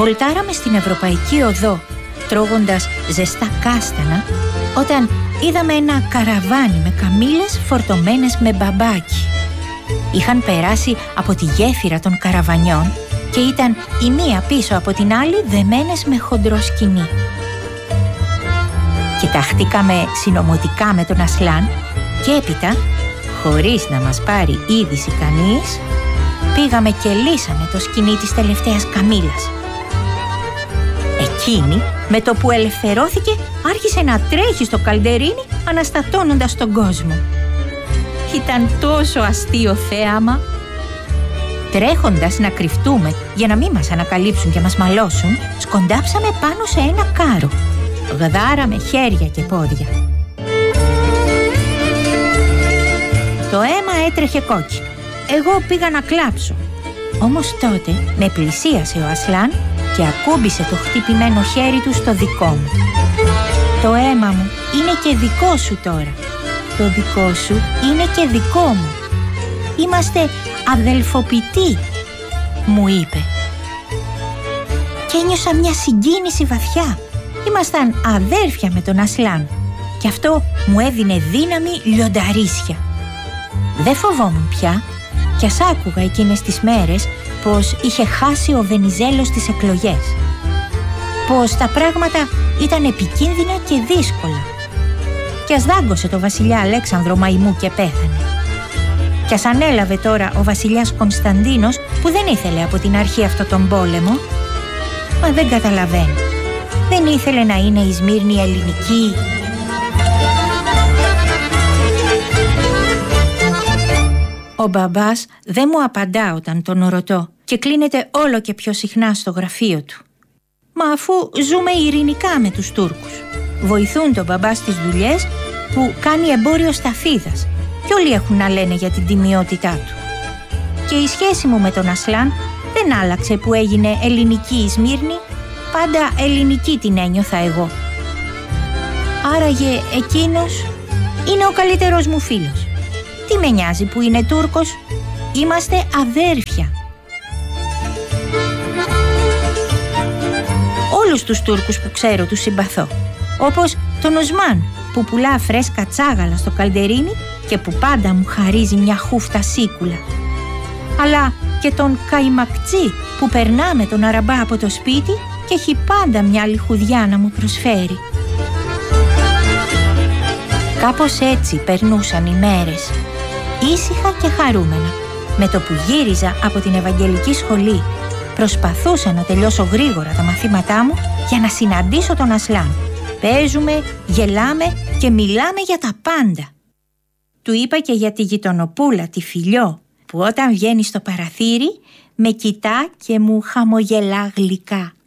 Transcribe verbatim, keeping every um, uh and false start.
Βολτάραμε στην Ευρωπαϊκή Οδό, τρώγοντας ζεστά κάστανα, όταν είδαμε ένα καραβάνι με καμήλες φορτωμένες με μπαμπάκι. Είχαν περάσει από τη γέφυρα των καραβανιών και ήταν η μία πίσω από την άλλη δεμένες με χοντρό σκοινί. Κοιταχτήκαμε συνωμοτικά με τον Ασλάν και έπειτα, χωρίς να μας πάρει είδηση κανείς, πήγαμε και λύσαμε το σκοινί της τελευταίας καμήλας. Εκείνη, με το που ελευθερώθηκε, άρχισε να τρέχει στο καλντερίνι αναστατώνοντας τον κόσμο. Ήταν τόσο αστείο θέαμα. Τρέχοντας να κρυφτούμε για να μην μας ανακαλύψουν και μας μαλώσουν, σκοντάψαμε πάνω σε ένα κάρο. Γδάραμε χέρια και πόδια. Το αίμα έτρεχε κόκκινο. Εγώ πήγα να κλάψω. Όμως τότε με πλησίασε ο Ασλάν και ακούμπησε το χτυπημένο χέρι του στο δικό μου. Το αίμα μου είναι και δικό σου τώρα. Το δικό σου είναι και δικό μου. Είμαστε αδελφοποιητοί, μου είπε. Και ένιωσα μια συγκίνηση βαθιά. Ήμασταν αδέρφια με τον Ασλάν και αυτό μου έδινε δύναμη λιονταρίσια. Δεν φοβόμουν πια κι ας άκουγα εκείνες τις μέρες πως είχε χάσει ο Βενιζέλος τις εκλογές. Πως τα πράγματα ήταν επικίνδυνα και δύσκολα. Κι ας δάγκωσε το βασιλιά Αλέξανδρο μαϊμού και πέθανε. Κι ας ανέλαβε τώρα ο βασιλιάς Κωνσταντίνος που δεν ήθελε από την αρχή αυτό τον πόλεμο. Μα δεν καταλαβαίνω. Δεν ήθελε να είναι η Σμύρνη ελληνική. Ο μπαμπάς δεν μου απαντά όταν τον ρωτώ και κλείνεται όλο και πιο συχνά στο γραφείο του. Μα αφού ζούμε ειρηνικά με τους Τούρκους. Βοηθούν τον μπαμπά στις δουλειές που κάνει εμπόριο σταφίδας και όλοι έχουν να λένε για την τιμιότητά του. Και η σχέση μου με τον Ασλάν δεν άλλαξε που έγινε ελληνική η Σμύρνη, πάντα ελληνική την ένιωθα εγώ. Άραγε εκείνος είναι ο καλύτερος μου φίλος. Τι με νοιάζει που είναι Τούρκος, είμαστε αδέρφια. Όλους τους Τούρκους που ξέρω τους συμπαθώ, όπως τον Οσμάν που πουλά φρέσκα τσάγαλα στο καλντερίνι και που πάντα μου χαρίζει μια χούφτα σίκουλα. Αλλά και τον Καϊμακτσί που περνά με τον Αραμπά από το σπίτι και έχει πάντα μια λιχουδιά να μου προσφέρει. Κάπως έτσι περνούσαν οι μέρες, ήσυχα και χαρούμενα. Με το που γύριζα από την Ευαγγελική σχολή, προσπαθούσα να τελειώσω γρήγορα τα μαθήματά μου για να συναντήσω τον Ασλάν. Παίζουμε, γελάμε και μιλάμε για τα πάντα. Του είπα και για τη γειτονοπούλα, τη Φιλιό, που όταν βγαίνει στο παραθύρι με κοιτά και μου χαμογελά γλυκά.